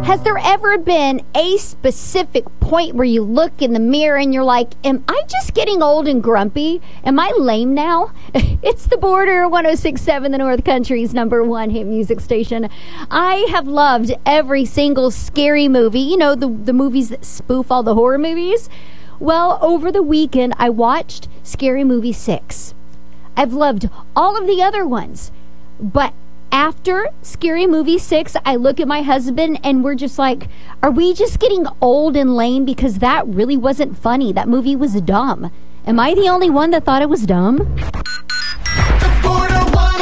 Has there ever been a specific point where you look in the mirror and you're like, am I just getting old and grumpy? Am I lame now? It's The Border, 106.7, the North Country's #1 hit music station. I have loved every single scary movie. You know, the movies that spoof all the horror movies. Well, over the weekend, I watched Scary Movie 6. I've loved all of the other ones. But after Scary Movie 6, I look at my husband and we're just like, are we just getting old and lame because that really wasn't funny? That movie was dumb. Am I the only one that thought it was dumb? The Border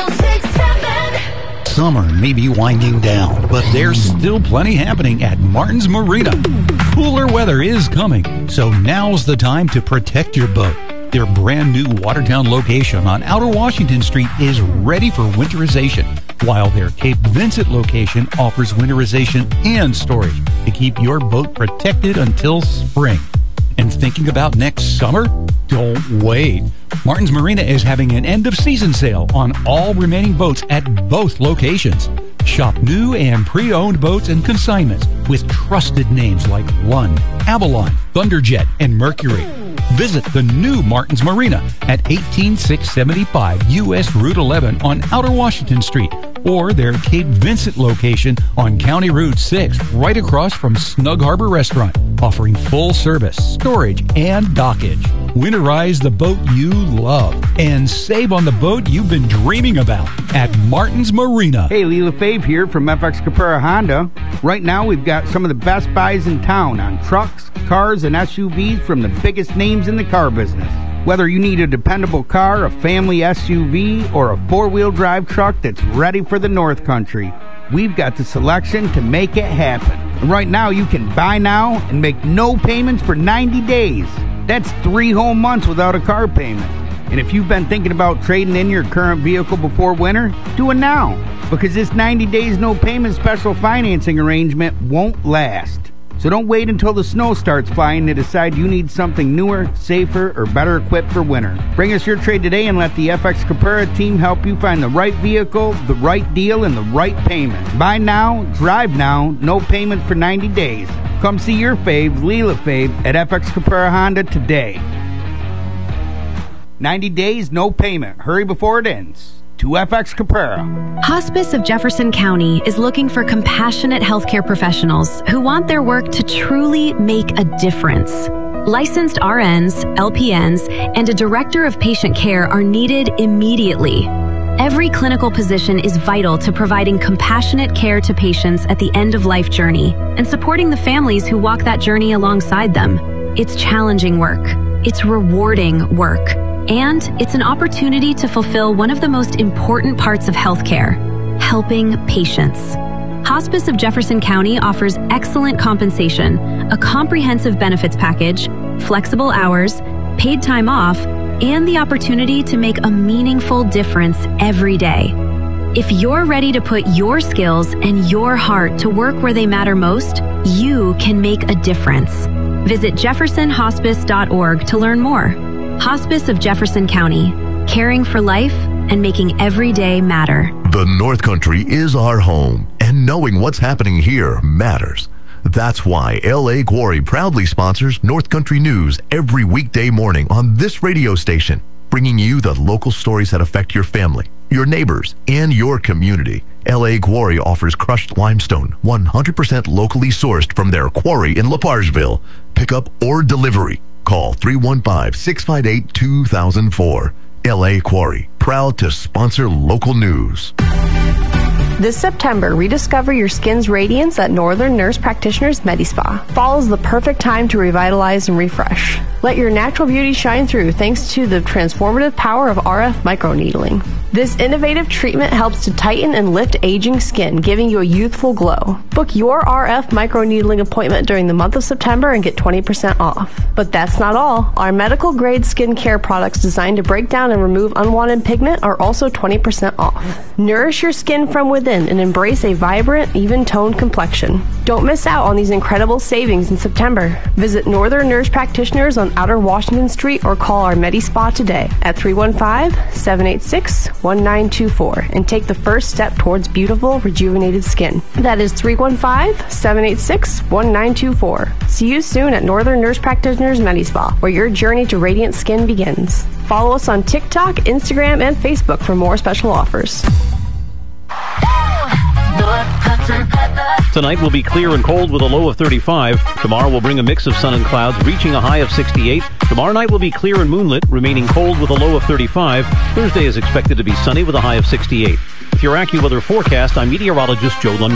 106.7. Summer may be winding down, but there's still plenty happening at Martin's Marina. Cooler weather is coming, so now's the time to protect your boat. Their brand new Watertown location on Outer Washington Street is ready for winterization, while their Cape Vincent location offers winterization and storage to keep your boat protected until spring. And thinking about next summer? Don't wait. Martin's Marina is having an end-of-season sale on all remaining boats at both locations. Shop new and pre-owned boats and consignments with trusted names like Lund, Avalon, Thunderjet, and Mercury. Visit the new Martin's Marina at 18675 U.S. Route 11 on Outer Washington Street, or their Cape Vincent location on County Route 6 right across from Snug Harbor Restaurant, offering full service, storage, and dockage. Winterize the boat you love and save on the boat you've been dreaming about at Martin's Marina. Hey, Leela Fave here from FX Caprera Honda. Right now we've got some of the best buys in town on trucks, cars, and SUVs from the biggest names in the car business. Whether you need a dependable car, a family SUV, or a four-wheel drive truck that's ready for the North Country, we've got the selection to make it happen. And right now you can buy now and make no payments for 90 days. That's 3 whole months without a car payment. And if you've been thinking about trading in your current vehicle before winter, do it now, because this 90 days no payment special financing arrangement won't last. So don't wait until the snow starts flying to decide you need something newer, safer, or better equipped for winter. Bring us your trade today and let the FX Caprera team help you find the right vehicle, the right deal, and the right payment. Buy now, drive now, no payment for 90 days. Come see your fave, Leela Fave, at FX Caprera Honda today. 90 days, no payment. Hurry before it ends. To FX Caprera. Hospice of Jefferson County is looking for compassionate healthcare professionals who want their work to truly make a difference. Licensed RNs, LPNs, and a director of patient care are needed immediately. Every clinical position is vital to providing compassionate care to patients at the end-of-life journey and supporting the families who walk that journey alongside them. It's challenging work. It's rewarding work. And it's an opportunity to fulfill one of the most important parts of healthcare, helping patients. Hospice of Jefferson County offers excellent compensation, a comprehensive benefits package, flexible hours, paid time off, and the opportunity to make a meaningful difference every day. If you're ready to put your skills and your heart to work where they matter most, you can make a difference. Visit jeffersonhospice.org to learn more. Hospice of Jefferson County, caring for life and making every day matter. The North Country is our home, and knowing what's happening here matters. That's why L.A. Quarry proudly sponsors North Country News every weekday morning on this radio station, bringing you the local stories that affect your family, your neighbors, and your community. L.A. Quarry offers crushed limestone, 100% locally sourced from their quarry in LaPargeville. Pickup or delivery. Call 315-658-2004. L.A. Quarry, proud to sponsor local news. This September, rediscover your skin's radiance at Northern Nurse Practitioners MediSpa. Fall is the perfect time to revitalize and refresh. Let your natural beauty shine through thanks to the transformative power of RF microneedling. This innovative treatment helps to tighten and lift aging skin, giving you a youthful glow. Book your RF microneedling appointment during the month of September and get 20% off. But that's not all. Our medical-grade skincare products designed to break down and remove unwanted pigment are also 20% off. Nourish your skin from within and embrace a vibrant, even-toned complexion. Don't miss out on these incredible savings in September. Visit Northern Nurse Practitioners on Outer Washington Street or call our MediSpa today at 315-786-1924 and take the first step towards beautiful, rejuvenated skin. That is 315-786-1924. See you soon at Northern Nurse Practitioners MediSpa, where your journey to radiant skin begins. Follow us on TikTok, Instagram, and Facebook for more special offers. Tonight will be clear and cold with a low of 35. Tomorrow will bring a mix of sun and clouds, reaching a high of 68. Tomorrow night will be clear and moonlit, remaining cold with a low of 35. Thursday is expected to be sunny with a high of 68. With your AccuWeather forecast, I'm meteorologist Joe Lund.